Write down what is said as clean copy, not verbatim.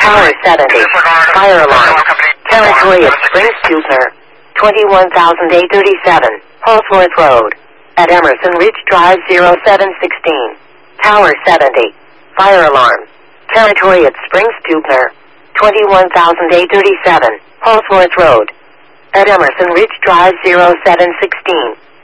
Tower 70. Fire alarm. Territory of Springs Stupner. 21,837. Holsworth Road. At Emerson Ridge Drive 0716. Tower 70. Fire alarm. Territory at Springs Stupner. 21,837. Holsworth Road. At Emerson Ridge Drive 0716.